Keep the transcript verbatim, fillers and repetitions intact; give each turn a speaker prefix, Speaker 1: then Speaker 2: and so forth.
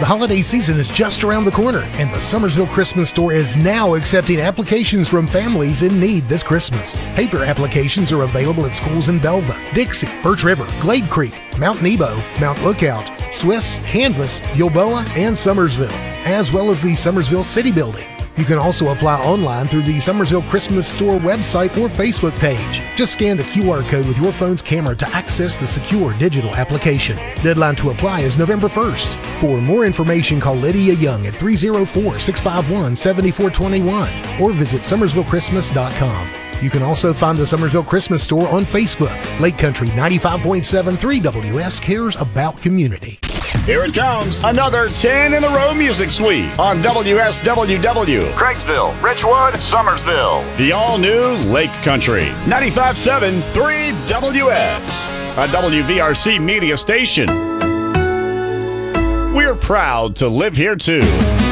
Speaker 1: The holiday season is just around the corner, and the Summersville Christmas Store is now accepting applications from families in need this Christmas. Paper applications are available at schools in Belva, Dixie, Birch River, Glade Creek, Mount Nebo, Mount Lookout, Swiss, Canvas, Gilboa, and Summersville, as well as the Summersville City Building. You can also apply online through the Summersville Christmas Store website or Facebook page. Just scan the Q R code with your phone's camera to access the secure digital application. Deadline to apply is November first. For more information, call Lydia Young at three oh four, six five one, seven four two one or visit summersville christmas dot com. You can also find the Summersville Christmas Store on Facebook. Lake Country ninety-five point seven three W S cares about community.
Speaker 2: Here it comes. Another ten in a row music suite on W S W W.
Speaker 3: Craigsville, Richwood, Summersville.
Speaker 2: The all-new Lake Country. ninety-five point seven three W S. A W V R C media station. We're proud to live here, too.